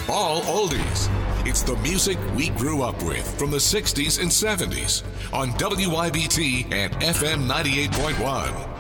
All oldies. It's the music we grew up with from the 60s and 70s on WYBT and FM 98.1.